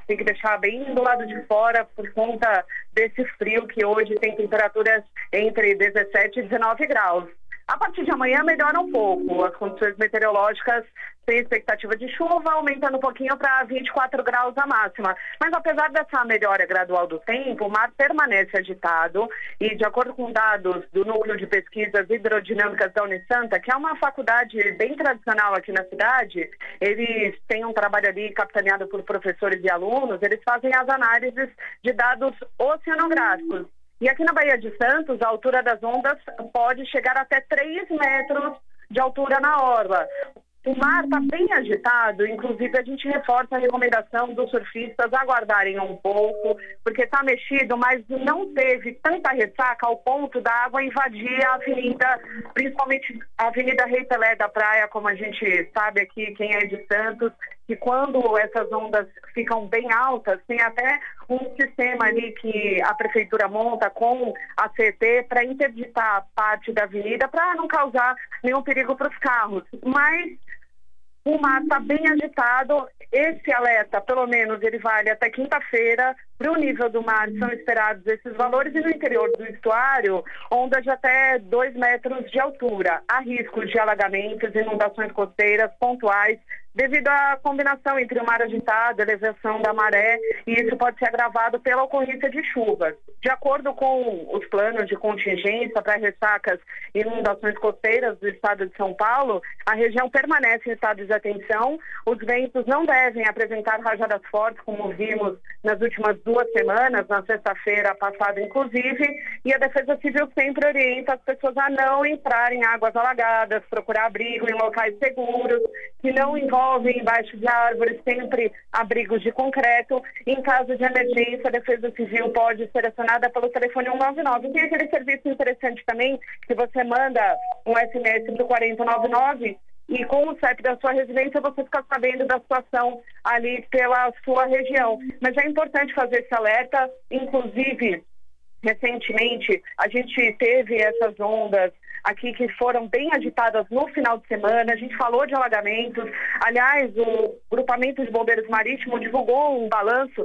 tem que deixar bem do lado de fora por conta desse frio que hoje tem temperaturas entre 17 e 19 graus. A partir de amanhã melhora um pouco. As condições meteorológicas têm expectativa de chuva, aumentando um pouquinho para 24 graus a máxima. Mas apesar dessa melhora gradual do tempo, o mar permanece agitado e, de acordo com dados do Núcleo de Pesquisas Hidrodinâmicas da Unisanta, que é uma faculdade bem tradicional aqui na cidade, eles têm um trabalho ali capitaneado por professores e alunos, eles fazem as análises de dados oceanográficos. E aqui na Baía de Santos, a altura das ondas pode chegar até 3 metros de altura na orla. O mar está bem agitado, inclusive a gente reforça a recomendação dos surfistas aguardarem um pouco, porque está mexido, mas não teve tanta ressaca ao ponto da água invadir a avenida, principalmente a Avenida Rei Pelé da Praia, como a gente sabe aqui, quem é de Santos, que quando essas ondas ficam bem altas, tem até um sistema ali que a prefeitura monta com a CET para interditar parte da avenida para não causar nenhum perigo para os carros. Mas o mar está bem agitado. Esse alerta, pelo menos, ele vale até quinta-feira. Para o nível do mar são esperados esses valores e no interior do estuário, ondas de até 2 metros de altura. Há riscos de alagamentos, inundações costeiras pontuais, devido à combinação entre o mar agitado, a elevação da maré, e isso pode ser agravado pela ocorrência de chuvas. De acordo com os planos de contingência para ressacas e inundações costeiras do estado de São Paulo, a região permanece em estado de atenção. Os ventos não devem apresentar rajadas fortes, como vimos nas últimas 2 semanas, na sexta-feira passada inclusive, e a Defesa Civil sempre orienta as pessoas a não entrar em águas alagadas, procurar abrigo em locais seguros, que não envolvem embaixo de árvores, sempre abrigos de concreto. Em caso de emergência, a Defesa Civil pode ser acionada pelo telefone 199. Tem aquele serviço interessante também, que você manda um SMS para o 4099 e com o CEP da sua residência você fica sabendo da situação ali pela sua região. Mas é importante fazer esse alerta, inclusive, recentemente a gente teve essas ondas aqui que foram bem agitadas no final de semana. A gente falou de alagamentos. Aliás, o Grupamento de Bombeiros Marítimo divulgou um balanço.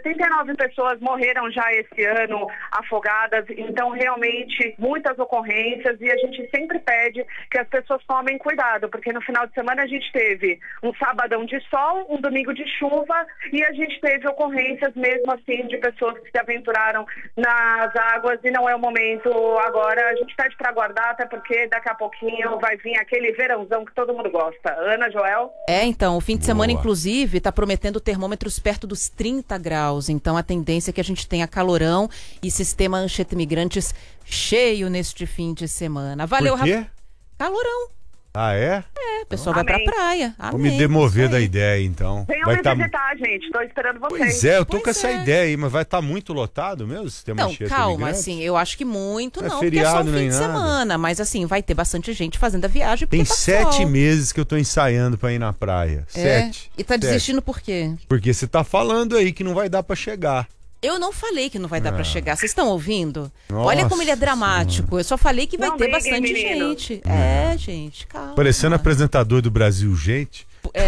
79 pessoas morreram já esse ano afogadas. Então, realmente, muitas ocorrências. E a gente sempre pede que as pessoas tomem cuidado, porque no final de semana a gente teve um sabadão de sol, um domingo de chuva, e a gente teve ocorrências mesmo assim de pessoas que se aventuraram nas águas, e não é o momento agora. A gente pede para aguardar, até porque daqui a pouquinho vai vir aquele verãozão que todo mundo gosta. Ana, Joel? Então, o fim de semana, inclusive, está prometendo termômetros perto dos 30 graus. Então, a tendência é que a gente tenha calorão e sistema Anchieta Imigrantes cheio neste fim de semana. Valeu, Rafael. Calorão. Ah, é? O pessoal vai pra praia. Vou me demover da ideia, então. Venham me visitar, gente. Tô esperando vocês. Pois é, eu tô com essa ideia aí, mas vai estar muito lotado mesmo o sistema Anchieta Calma, Imigrantes? assim, eu acho que muito não, porque é só um fim nem de nada. semana. Mas assim, vai ter bastante gente fazendo a viagem. Tem tá 7 sol. meses que eu tô ensaiando pra ir na praia. 7. E tá desistindo por quê? Porque você tá falando aí que não vai dar pra chegar. Eu não falei que não vai dar pra chegar. Vocês estão ouvindo? Nossa Olha como ele é dramático. Senhora. Eu só falei que vai Não ter liguem, bastante menino. gente. Gente, calma. Parecendo apresentador do Brasil, gente.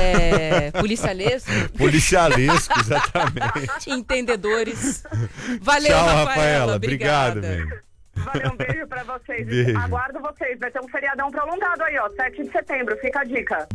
Policialesco. Policialesco, exatamente. Entendedores. Valeu, Tchau, Rafaela. Rafaela. Obrigado, velho. Valeu, um beijo pra vocês. Beijo. Aguardo vocês. Vai ter um feriadão prolongado aí, ó. 7 de setembro. Fica a dica.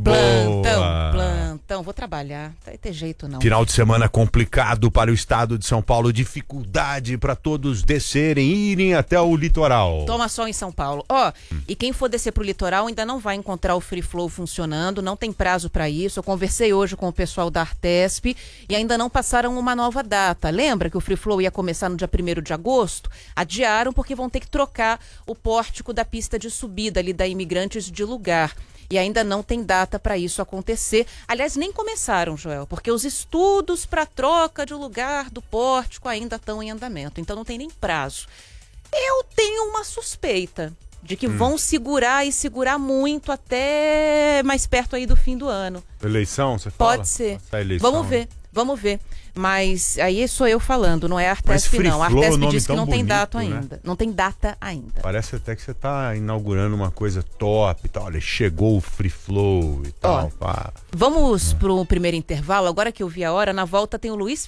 Plantão. Vou trabalhar. Não vai ter jeito, não. Final de semana complicado para o estado de São Paulo. Dificuldade para todos descerem, irem até o litoral. Toma sol em São Paulo. E quem for descer pro litoral ainda não vai encontrar o Free Flow funcionando, não tem prazo para isso. Eu conversei hoje com o pessoal da Artesp e ainda não passaram uma nova data. Lembra que o Free Flow ia começar no dia 1º de agosto? Adiaram porque vão ter que trocar o pórtico da pista de subida ali da Imigrantes de lugar. E ainda não tem data para isso acontecer. Aliás, nem começaram, Joel, porque os estudos para troca de lugar do pórtico ainda estão em andamento. Então não tem nem prazo. Eu tenho uma suspeita de que vão segurar e segurar muito até mais perto aí do fim do ano. Eleição, você fala? Pode ser. Eleição, Vamos ver. Mas aí sou eu falando, não é a Artesp não. A Artesp disse que não tem data ainda. Não tem data ainda. Parece até que você tá inaugurando uma coisa top e tal. Olha, chegou o Free Flow e tal. Vamos pro primeiro intervalo. Agora que eu vi a hora, na volta tem o Luiz